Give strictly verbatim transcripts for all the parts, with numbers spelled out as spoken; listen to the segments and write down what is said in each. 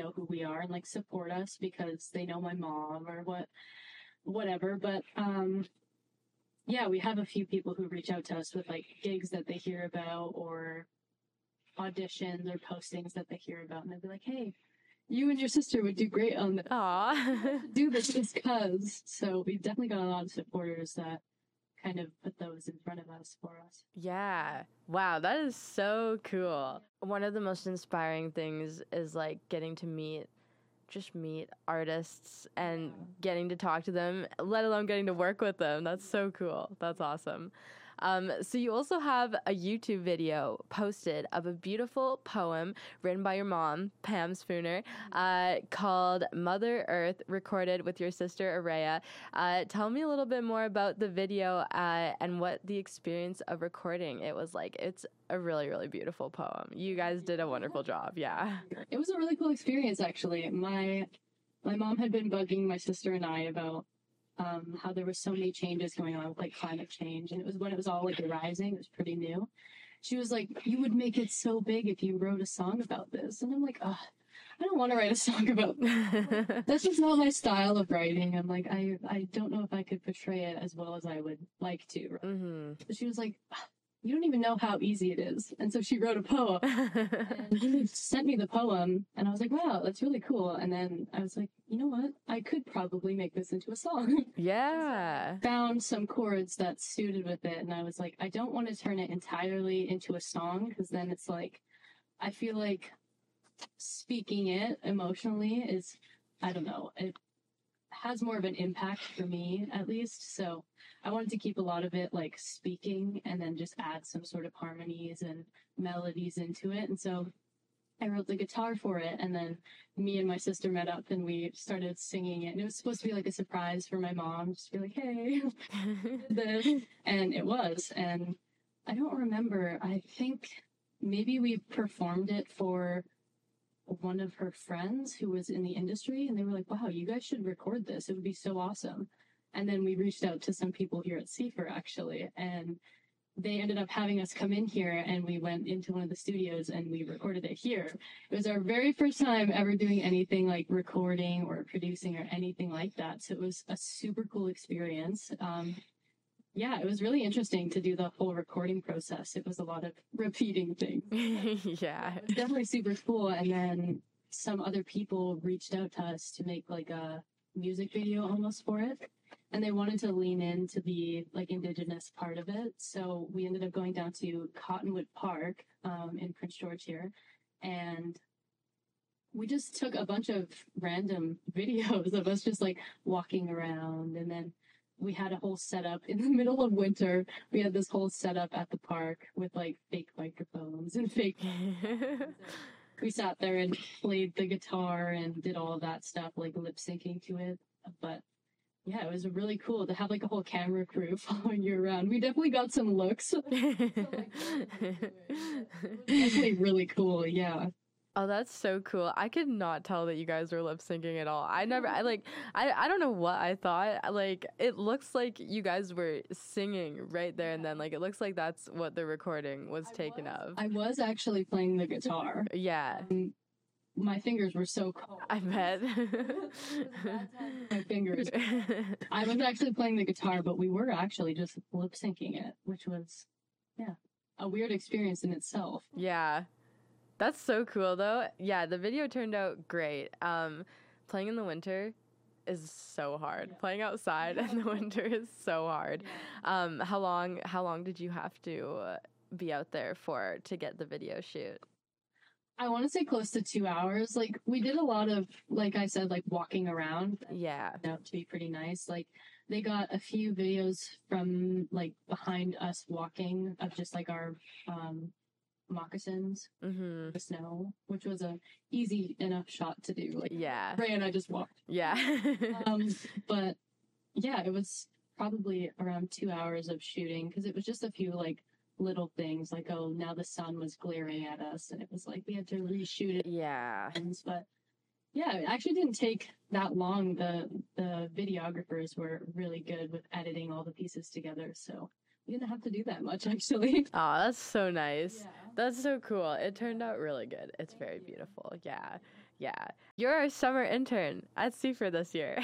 know who we are and like support us because they know my mom or what, whatever. But um, yeah, we have a few people who reach out to us with like gigs that they hear about or auditions or postings that they hear about, and they'd be like, "Hey, you and your sister would do great on this. Aw. Do this just cause." So we've definitely got a lot of supporters that kind of put those in front of us for us. Yeah. Wow, that is so cool. One of the most inspiring things is like getting to meet just meet artists and getting to talk to them, let alone getting to work with them. That's so cool. That's awesome. Um, so you also have a YouTube video posted of a beautiful poem written by your mom, Pam Spooner, uh, called Mother Earth, recorded with your sister, Araya. Uh, tell me a little bit more about the video uh, and what the experience of recording it was like. It's a really, really beautiful poem. You guys did a wonderful job. Yeah. It was a really cool experience, actually. My my mom had been bugging my sister and I about um, how there were so many changes going on with like climate change, and it was when it was all like rising. It was pretty new. She was like, "You would make it so big if you wrote a song about this," and I'm like, "Oh, I don't want to write a song about that. That's just not my style of writing." I'm like, I I don't know if I could portray it as well as I would like to. Right? Mm-hmm. But she was like, "You don't even know how easy it is." And so she wrote a poem and she sent me the poem, and I was like, "Wow, that's really cool." And then I was like, you know what? I could probably make this into a song. Yeah. Found some chords that suited with it, and I was like, I don't want to turn it entirely into a song because then it's like, I feel like speaking it emotionally is, I don't know, it has more of an impact for me at least. So I wanted to keep a lot of it like speaking and then just add some sort of harmonies and melodies into it. And so I wrote the guitar for it, and then me and my sister met up and we started singing it. And it was supposed to be like a surprise for my mom, just be like, "Hey, this," and it was. And I don't remember. I think maybe we performed it for one of her friends who was in the industry, and they were like, "Wow, you guys should record this. It would be so awesome." And then we reached out to some people here at C four actually, and they ended up having us come in here, and we went into one of the studios and we recorded it here. It was our very first time ever doing anything like recording or producing or anything like that. So it was a super cool experience. Um, yeah, it was really interesting to do the whole recording process. It was a lot of repeating things. Yeah. It was definitely super cool. And then some other people reached out to us to make like a music video almost for it. And they wanted to lean into the like indigenous part of it. So we ended up going down to Cottonwood Park um, in Prince George here. And we just took a bunch of random videos of us just like walking around. And then we had a whole setup in the middle of winter. We had this whole setup at the park with like fake microphones and fake. We sat there and played the guitar and did all of that stuff, like lip syncing to it. But yeah, it was really cool to have like a whole camera crew following you around. We definitely got some looks. So, like, definitely really cool, yeah. Oh, that's so cool. I could not tell that you guys were lip syncing at all. I never, I like, I, I don't know what I thought. Like, it looks like you guys were singing right there and then. Like, it looks like that's what the recording was I taken was, of. I was actually playing the guitar. Yeah. Um, my fingers were so cold. I bet. My fingers. I was actually playing the guitar, but we were actually just lip syncing it, which was, yeah, a weird experience in itself. Yeah. That's so cool, though. Yeah, the video turned out great. Um, playing in the winter is so hard. Yeah. Playing outside in the winter is so hard. Yeah. Um, how long? How long did you have to be out there for to get the video shoot? I want to say close to two hours. Like, we did a lot of, like I said, like walking around. Yeah. Turned out to be pretty nice. Like, they got a few videos from like behind us walking of just like our um. moccasins, mm-hmm. the snow, which was a easy enough shot to do. Like, yeah, Ray and I just walked. Yeah. um, but yeah, it was probably around two hours of shooting because it was just a few like little things, like oh, now the sun was glaring at us, and it was like we had to reshoot it. Yeah. But yeah, it actually didn't take that long. The the videographers were really good with editing all the pieces together, so we didn't have to do that much actually. Oh, that's so nice. Yeah. That's so cool. It turned out really good. It's very beautiful. Yeah. Yeah. You're our summer intern at C four this year.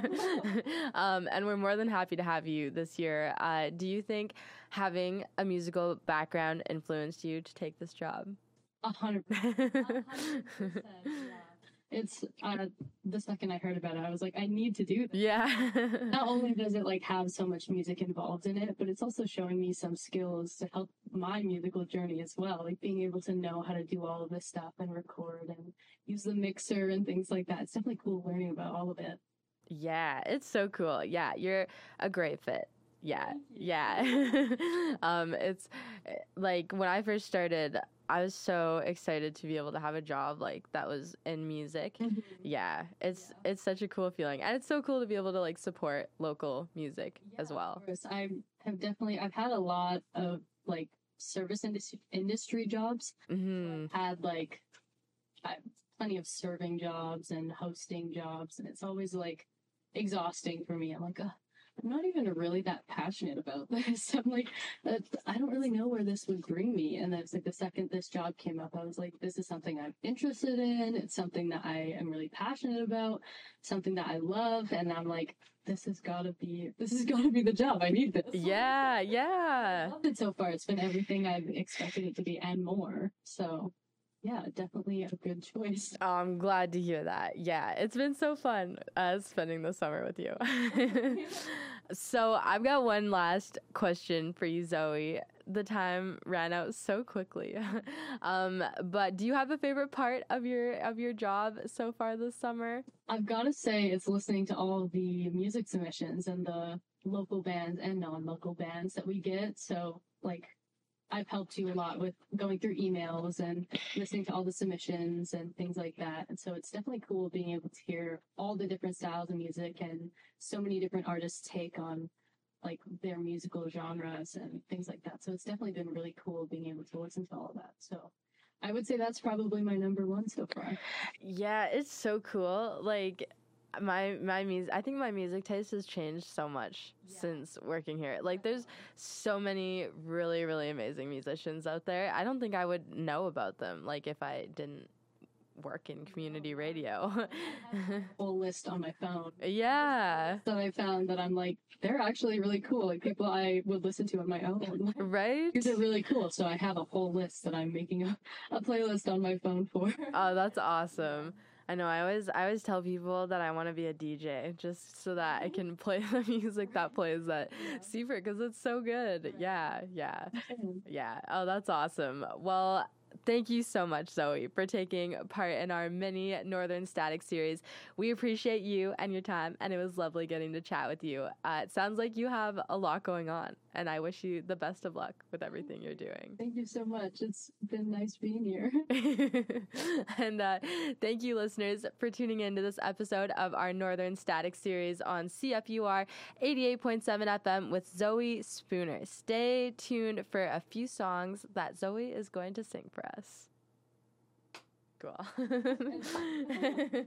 um, and we're more than happy to have you this year. Uh, do you think having a musical background influenced you to take this job? A hundred percent. A hundred percent, yeah. It's, uh, the second I heard about it, I was like, I need to do this. Yeah. Not only does it like have so much music involved in it, but it's also showing me some skills to help my musical journey as well. Like being able to know how to do all of this stuff and record and use the mixer and things like that. It's definitely cool learning about all of it. Yeah, it's so cool. Yeah, you're a great fit. Yeah, yeah. um, it's like when I first started, I was so excited to be able to have a job like that was in music. Mm-hmm. Yeah, it's Yeah. it's such a cool feeling, and it's so cool to be able to like support local music Yeah, as well. Of course. I have definitely, I've had a lot of like service industry, industry jobs. Hmm. I've had like I, plenty of serving jobs and hosting jobs, and it's always like exhausting for me. I'm like, "Ugh, I'm not even really that passionate about this." I'm like, uh, I don't really know where this would bring me. And then it's like the second this job came up, I was like, this is something I'm interested in. It's something that I am really passionate about, something that I love. And I'm like, this has got to be, this has got to be the job. I need this. Yeah, I yeah. loved it so far. It's been everything I've expected it to be and more. So yeah, definitely a good choice. Oh, I'm glad to hear that. Yeah, it's been so fun uh, spending the summer with you. So I've got one last question for you, Zoe. The time ran out so quickly. um, but do you have a favorite part of your of your job so far this summer? I've got to say it's listening to all the music submissions and the local bands and non-local bands that we get. So like I've helped you a lot with going through emails and listening to all the submissions and things like that. And so it's definitely cool being able to hear all the different styles of music and so many different artists take on like their musical genres and things like that. So it's definitely been really cool being able to listen to all of that. So I would say that's probably my number one so far. Yeah, it's so cool. Like my my music, I think my music taste has changed so much Yeah. since working here. Like there's so many really really amazing musicians out there. I don't think I would know about them like if I didn't work in community radio. Whole list on my phone. Yeah. That I found that I'm like, they're actually really cool. Like people I would listen to on my own. Right? These are really cool. So I have a whole list that I'm making a, a playlist on my phone for. Oh, that's awesome. I know. I always, I always tell people that I want to be a D J just so that I can play the music that plays at C four because it's so good. Yeah, yeah, yeah. Oh, that's awesome. Well, thank you so much, Zoe, for taking part in our mini Northern Static series. We appreciate you and your time, and it was lovely getting to chat with you. Uh, it sounds like you have a lot going on, and I wish you the best of luck with everything you're doing. Thank you so much. It's been nice being here. And uh, thank you, listeners, for tuning in to this episode of our Northern Static series on C F U R eighty-eight point seven F M with Zoe Spooner. Stay tuned for a few songs that Zoe is going to sing for us. Cool.